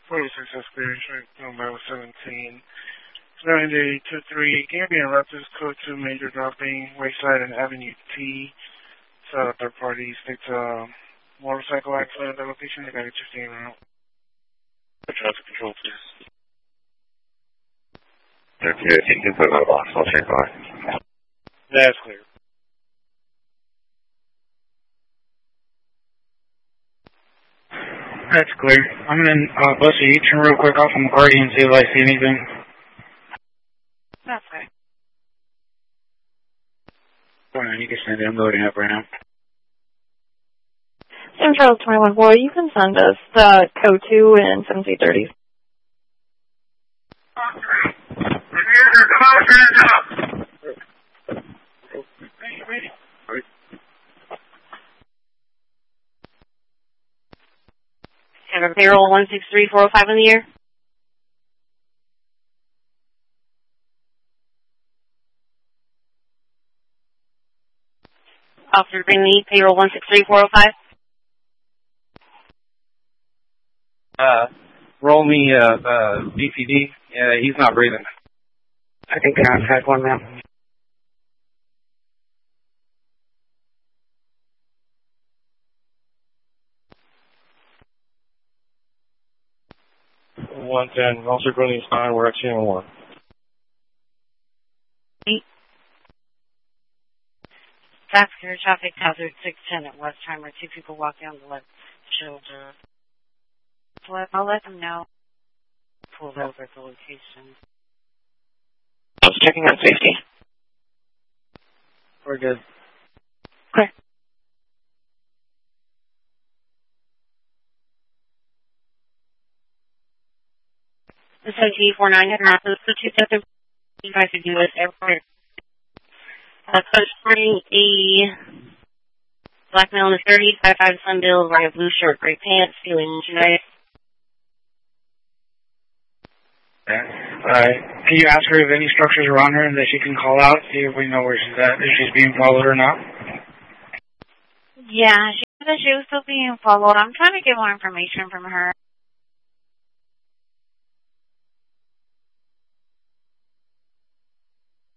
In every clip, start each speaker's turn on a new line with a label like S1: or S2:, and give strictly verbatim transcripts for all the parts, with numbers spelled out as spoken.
S1: forty-six Escalation, number seventeen. nine eight two three, Gambia Raptors, code two, major dropping, Wayside and Avenue T. So, third party states a motorcycle accident at the location. They got a fifteen route. Traffic control, please.
S2: If you can put my box, I'll check by.
S1: That's clear.
S3: That's clear. I'm going to uh, bust a U-turn real quick off from McCarty and see if I see anything.
S4: That's right.
S3: Go on, you can send it. I'm loading up right now.
S4: Central twenty-one four, you can send us the code two and seventeen thirty. Have a payroll one six three four oh five in the air. Officer Greenlee, payroll one six three four oh five.
S5: Uh, roll me, uh, uh, B P D. Yeah, he's not breathing.
S3: I can contact one now.
S1: one ten, Officer Greenlee's fine, we're actually on one.
S4: That's clear. Traffic hazard six ten at West Timer. Two people walk down the left shoulder. So I'll let them know. Pulled over at the location.
S2: I was checking on safety.
S1: We're good.
S4: Clear. The seventeen forty-nine had not the two seven five to U S Airport. Uh, transporting a black male in the thirties, five five Sunbill, wearing a blue shirt, gray pants, feeling tonight.
S3: Alright. Can you ask her if any structures are on her and that she can call out, see if we know where she's at, if she's being followed or not?
S4: Yeah, she said that she was still being followed. I'm trying to get more information from her.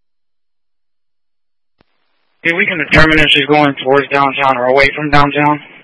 S3: Yeah, we can determine if she's going towards downtown or away from downtown.